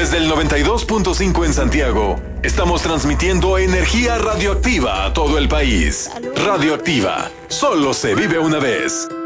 Desde el 92.5 en Santiago, estamos transmitiendo energía radioactiva a todo el país. Radioactiva, solo se vive una vez.